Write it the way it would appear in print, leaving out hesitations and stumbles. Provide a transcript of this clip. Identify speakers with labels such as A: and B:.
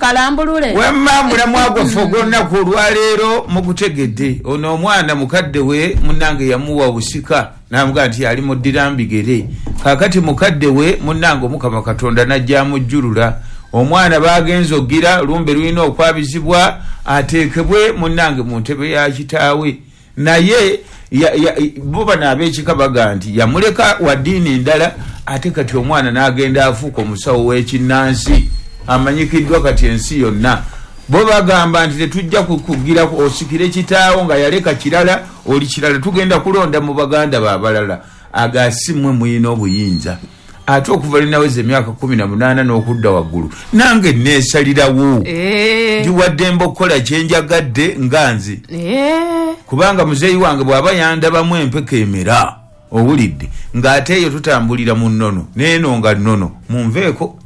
A: kalambulule
B: wemma mulamu agwafe gw'olunaku olwaleero mugutegedde. Ono omwana mukadde we munnange yamuwa busika n'amugaa nti ali muddira mbigere. Kaakati mukadde we munnange Omukama Katonda n'ajja amujjulula. Omwana bagenze oggira lumbe lulina okwabizibwa ateekebwe munnange mu ntebe ya kitaawe. Naye bo bano ab'ekika baga nti yamuleka wa ddiini ndala ate kati omwana n'agenda afuuka omusawo w'ekinnansi amanyikiddwa kati ensi yonna. Bo bagamba nti tetujja kukugira osikire kitaawo nga yaleka kirala oli kirala tugenda kulonda mu baganda b'abalala. Agasimwe muyina obuyinza ate okuva linaweza emyaka 18 n'okudda waggulu nange neesalirawo ndiwadde mbokola kyenjagadde nganzi kubanga muzeeyi wange bw'aba yandabamu empeka emera owulidde ng'ate eyo tutambulira mu nnono neeno nga nnono munveeko